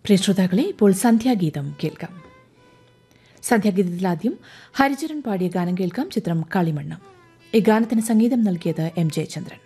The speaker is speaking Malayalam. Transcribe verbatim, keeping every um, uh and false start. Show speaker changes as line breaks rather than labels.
പ്രിയ ശ്രോതാക്കളെ, ഇപ്പോൾ സന്ധ്യാഗീതം കേൾക്കാം. സന്ധ്യാഗീതത്തിലാദ്യം ഹരിചരൺ പാടിയ ഗാനം കേൾക്കാം. ചിത്രം കളിമണ്ണ്. ഈ ഗാനത്തിന് സംഗീതം നൽകിയത് എം ജയചന്ദ്രൻ.